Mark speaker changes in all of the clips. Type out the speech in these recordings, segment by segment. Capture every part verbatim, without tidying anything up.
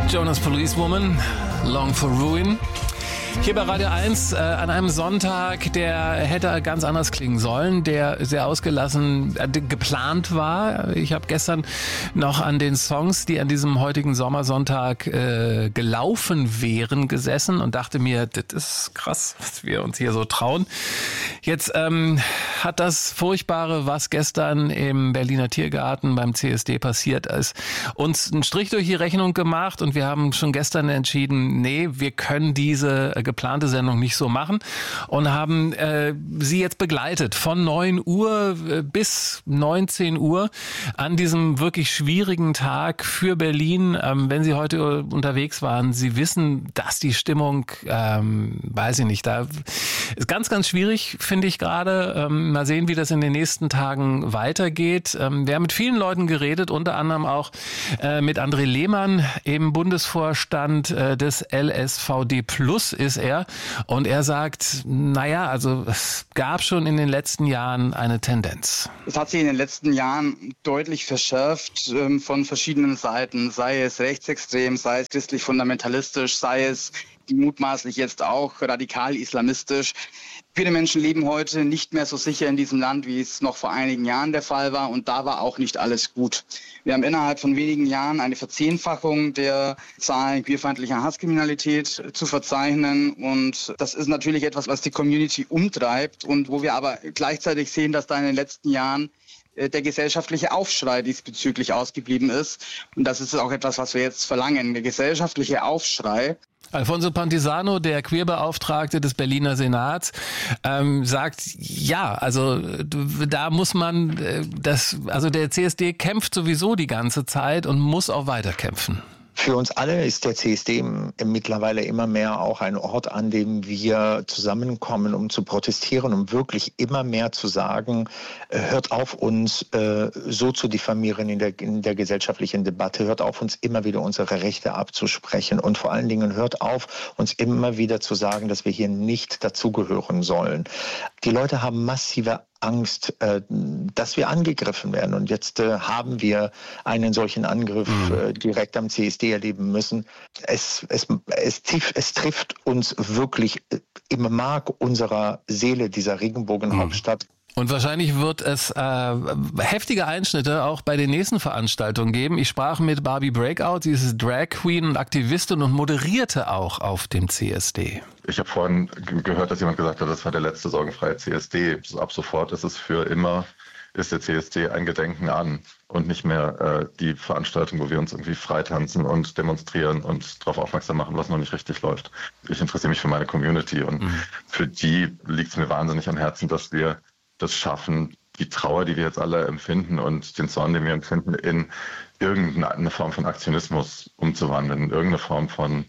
Speaker 1: Jonas Policewoman, Long for Ruin. Hier bei Radio eins äh, an einem Sonntag, der hätte ganz anders klingen sollen, der sehr ausgelassen äh, geplant war. Ich habe gestern noch an den Songs, die an diesem heutigen Sommersonntag äh, gelaufen wären, gesessen und dachte mir, das ist krass, was wir uns hier so trauen. Jetzt ähm, hat das Furchtbare, was gestern im Berliner Tiergarten beim C S D passiert ist, uns einen Strich durch die Rechnung gemacht und wir haben schon gestern entschieden, nee, wir können diese äh, geplante Sendung nicht so machen und haben äh, sie jetzt begleitet von neun Uhr bis neunzehn Uhr an diesem wirklich schwierigen Tag für Berlin. Ähm, wenn Sie heute unterwegs waren, Sie wissen, dass die Stimmung, ähm, weiß ich nicht, da ist ganz, ganz schwierig, finde ich gerade. Ähm, mal sehen, wie das in den nächsten Tagen weitergeht. Ähm, wir haben mit vielen Leuten geredet, unter anderem auch äh, mit André Lehmann im Bundesvorstand äh, des L S V D Plus ist er. Und er sagt, naja, also es gab schon in den letzten Jahren eine Tendenz.
Speaker 2: Es hat sich in den letzten Jahren deutlich verschärft ähm, von verschiedenen Seiten, sei es rechtsextrem, sei es christlich fundamentalistisch, sei es mutmaßlich jetzt auch radikal islamistisch. Viele Menschen leben heute nicht mehr so sicher in diesem Land, wie es noch vor einigen Jahren der Fall war. Und da war auch nicht alles gut. Wir haben innerhalb von wenigen Jahren eine Verzehnfachung der Zahlen queerfeindlicher Hasskriminalität zu verzeichnen. Und das ist natürlich etwas, was die Community umtreibt und wo wir aber gleichzeitig sehen, dass da in den letzten Jahren der gesellschaftliche Aufschrei diesbezüglich ausgeblieben ist. Und das ist auch etwas, was wir jetzt verlangen. Der gesellschaftliche Aufschrei.
Speaker 1: Alfonso Pantisano, der Queerbeauftragte des Berliner Senats, ähm, sagt, ja, also da muss man, äh, das, also der C S D kämpft sowieso die ganze Zeit und muss auch weiter kämpfen.
Speaker 3: Für uns alle ist der C S D mittlerweile immer mehr auch ein Ort, an dem wir zusammenkommen, um zu protestieren, um wirklich immer mehr zu sagen, hört auf, uns äh, so zu diffamieren in der, in der gesellschaftlichen Debatte, hört auf, uns immer wieder unsere Rechte abzusprechen und vor allen Dingen hört auf, uns immer wieder zu sagen, dass wir hier nicht dazugehören sollen. Die Leute haben massive Angst, äh, dass wir angegriffen werden. Und jetzt äh, haben wir einen solchen Angriff äh, direkt am C S D erleben müssen. Es, es, es, tief, es trifft uns wirklich im Mark unserer Seele, dieser Regenbogenhauptstadt. Mhm.
Speaker 1: Und wahrscheinlich wird es äh, heftige Einschnitte auch bei den nächsten Veranstaltungen geben. Ich sprach mit Barbie Breakout, sie ist Drag Queen und Aktivistin und moderierte auch auf dem C S D.
Speaker 4: Ich habe vorhin gehört, dass jemand gesagt hat, das war der letzte sorgenfreie C S D. Ab sofort ist es für immer, ist der C S D ein Gedenken an und nicht mehr äh, die Veranstaltung, wo wir uns irgendwie freitanzen und demonstrieren und darauf aufmerksam machen, was noch nicht richtig läuft. Ich interessiere mich für meine Community und mhm. für die liegt es mir wahnsinnig am Herzen, dass wir das schaffen, die Trauer, die wir jetzt alle empfinden und den Zorn, den wir empfinden, in irgendeine Form von Aktionismus umzuwandeln, in irgendeine Form von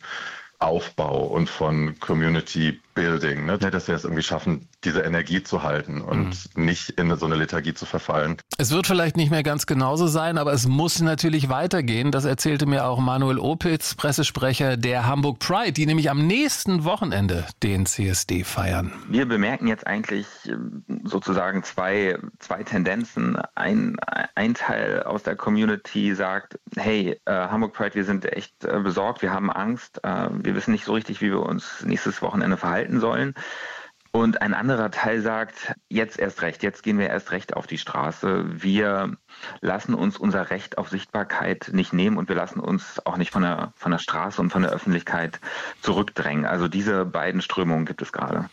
Speaker 4: Aufbau und von Community Building, ne? Dass wir es irgendwie schaffen, diese Energie zu halten und mhm. nicht in so eine Lethargie zu verfallen.
Speaker 1: Es wird vielleicht nicht mehr ganz genauso sein, aber es muss natürlich weitergehen. Das erzählte mir auch Manuel Opitz, Pressesprecher der Hamburg Pride, die nämlich am nächsten Wochenende den C S D feiern.
Speaker 5: Wir bemerken jetzt eigentlich sozusagen zwei, zwei Tendenzen. Ein, ein Teil aus der Community sagt, hey, äh, Hamburg Pride, wir sind echt äh, besorgt, wir haben Angst, äh, wir wissen nicht so richtig, wie wir uns nächstes Wochenende verhalten sollen. Und ein anderer Teil sagt, jetzt erst recht, jetzt gehen wir erst recht auf die Straße. Wir lassen uns unser Recht auf Sichtbarkeit nicht nehmen und wir lassen uns auch nicht von der, von der Straße und von der Öffentlichkeit zurückdrängen. Also diese beiden Strömungen gibt es gerade.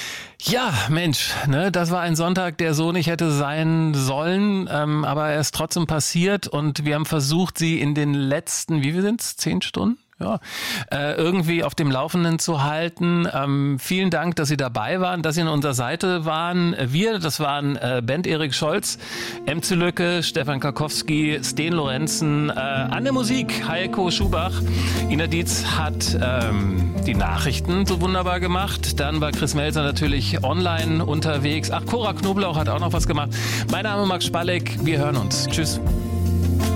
Speaker 1: Ja, Mensch, ne, das war ein Sonntag, der so nicht hätte sein sollen, ähm, aber er ist trotzdem passiert und wir haben versucht, sie in den letzten, wie viel sind's, zehn Stunden? Ja, äh, irgendwie auf dem Laufenden zu halten. Ähm, vielen Dank, dass Sie dabei waren, dass Sie an unserer Seite waren. Wir, das waren äh, Bent Erik Scholz, Emze Lücke, Stefan Karkowski, Sten Lorenzen, äh, an der Musik Heiko Schubach. Ina Dietz hat ähm, die Nachrichten so wunderbar gemacht. Dann war Chris Melzer natürlich online unterwegs. Ach, Cora Knoblauch hat auch noch was gemacht. Mein Name ist Max Spalleck. Wir hören uns. Tschüss.